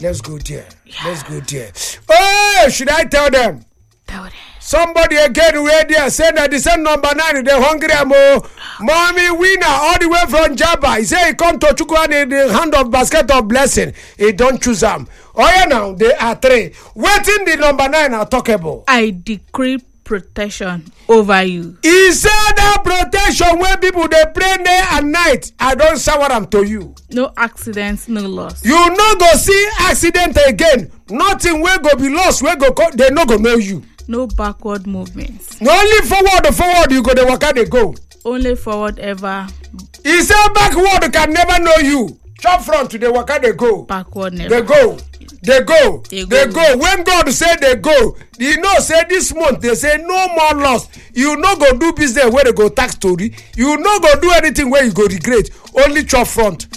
let's go there. Let's go there. Oh, should I tell them? Tell them. Somebody again where there saying that the same number 9 they hungry mommy winner all the way from Jaba. He say he come to Chukwan in the hand of basket of blessing. He don't choose them. Oh yeah, now they are 3. Waiting the number 9 are talkable. I decree protection over you. He said that protection where people they pray day and night. I don't say what I'm to you. No accidents, no loss. You no go see accident again. Nothing will go be lost. Will go they no go know you. No backward movements. Only forward you go the waka they go. Only forward ever. He said backward can never know you. Chop front to the waka they go. Backward never. They go. When God say they go, you know say this month they say no more loss. You no go do business where they go tax story. You no go do anything where you go regret. Only chop front.